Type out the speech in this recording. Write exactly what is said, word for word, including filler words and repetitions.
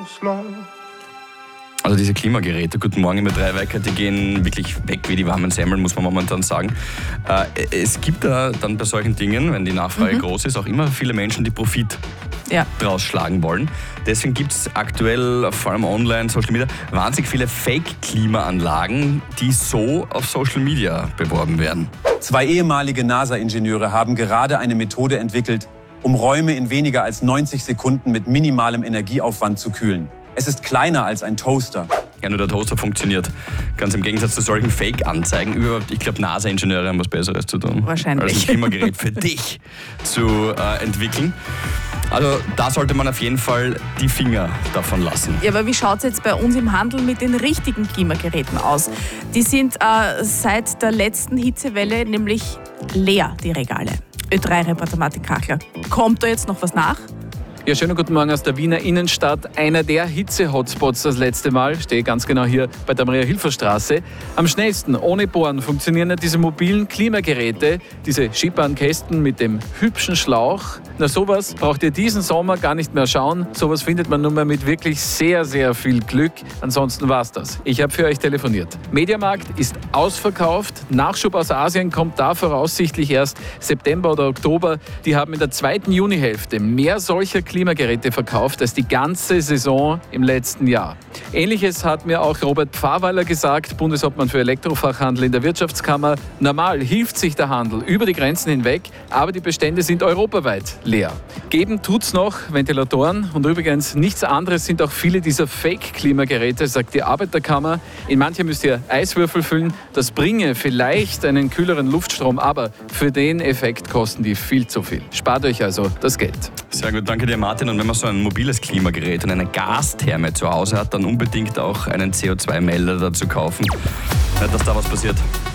Also diese Klimageräte, guten Morgen mit drei Wecker, die gehen wirklich weg wie die warmen Semmeln, muss man momentan sagen. Äh, es gibt da dann bei solchen Dingen, wenn die Nachfrage mhm. groß ist, auch immer viele Menschen, die Profit ja. draus schlagen wollen. Deswegen gibt es aktuell, vor allem online, Social Media, wahnsinnig viele Fake-Klimaanlagen, die so auf Social Media beworben werden. Zwei ehemalige NASA-Ingenieure haben gerade eine Methode entwickelt, um Räume in weniger als neunzig Sekunden mit minimalem Energieaufwand zu kühlen. Es ist kleiner als ein Toaster. Ja, nur der Toaster funktioniert. Ganz im Gegensatz zu solchen Fake-Anzeigen. Überhaupt, ich glaube, NASA-Ingenieure haben was Besseres zu tun. Wahrscheinlich. Als ein Klimagerät für dich zu äh, entwickeln. Also da sollte man auf jeden Fall die Finger davon lassen. Ja, aber wie schaut es jetzt bei uns im Handel mit den richtigen Klimageräten aus? Die sind äh, seit der letzten Hitzewelle nämlich leer, die Regale. Ö drei Reporter Martin Kachler. Kommt da jetzt noch was nach? Ja, schönen guten Morgen aus der Wiener Innenstadt. Einer der Hitze-Hotspots das letzte Mal. Stehe ganz genau hier bei der Maria-Hilfer-Straße. Am schnellsten, ohne Bohren, funktionieren ja diese mobilen Klimageräte, diese schiebaren Kästen mit dem hübschen Schlauch. Na, sowas braucht ihr diesen Sommer gar nicht mehr schauen. Sowas findet man nur mehr mit wirklich sehr, sehr viel Glück. Ansonsten war's das. Ich habe für euch telefoniert. Mediamarkt ist ausverkauft. Nachschub aus Asien kommt da voraussichtlich erst September oder Oktober. Die haben in der zweiten Junihälfte mehr solcher Klimageräte verkauft als die ganze Saison im letzten Jahr. Ähnliches hat mir auch Robert Pfarrweiler gesagt, Bundesobmann für Elektrofachhandel in der Wirtschaftskammer. Normal hilft sich der Handel über die Grenzen hinweg, aber die Bestände sind europaweit leer. Geben tut's noch Ventilatoren und übrigens nichts anderes sind auch viele dieser Fake-Klimageräte, sagt die Arbeiterkammer. In manche müsst ihr Eiswürfel füllen, das bringe vielleicht einen kühleren Luftstrom, aber für den Effekt kosten die viel zu viel. Spart euch also das Geld. Sehr gut, danke dir Martin. Und wenn man so ein mobiles Klimagerät und eine Gastherme zu Hause hat, dann unbedingt auch einen C O zwei Melder dazu kaufen. Nicht, dass da was passiert.